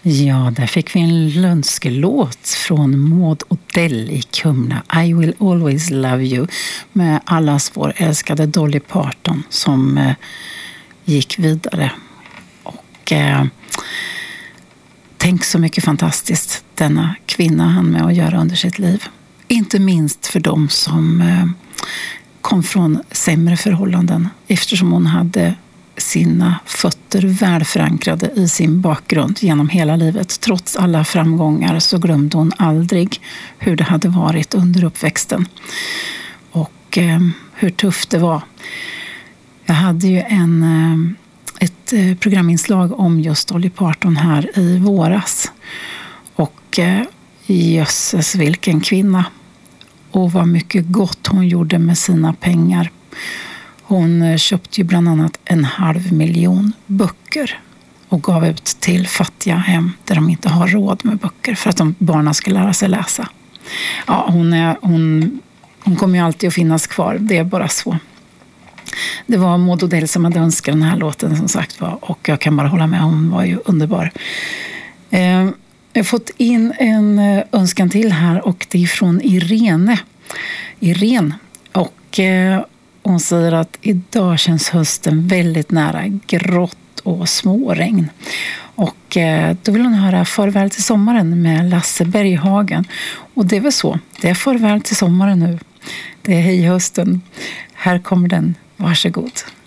Ja, där fick vi en lönskelåt från Maud Odell i Kumla. I will always love you, med allas vår älskade Dolly Parton som gick vidare. Och tänk så mycket fantastiskt denna kvinna hann med att göra under sitt liv. Inte minst för dem som kom från sämre förhållanden, eftersom hon hade sina fötter väl förankrade i sin bakgrund genom hela livet. Trots alla framgångar så glömde hon aldrig hur det hade varit under uppväxten och hur tufft det var. Jag hade ju ett programinslag om just Dolly Parton här i våras, och jösses vilken kvinna, och vad mycket gott hon gjorde med sina pengar. Hon köpte ju bland annat 500 000 böcker och gav ut till fattiga hem där de inte har råd med böcker för att barnen ska lära sig läsa. Ja, hon kommer ju alltid att finnas kvar, det är bara så. Det var Maud Odell som hade önskat den här låten, som sagt var, och jag kan bara hålla med, hon var ju underbar. Jag har fått in en önskan till här, och det är från Irene, och hon säger att idag känns hösten väldigt nära grått och småregn. Och då vill hon höra Farväl till sommaren med Lasse Berghagen. Och det är väl så, det är farväl till sommaren nu. Det är hej hösten. Här kommer den, varsågod.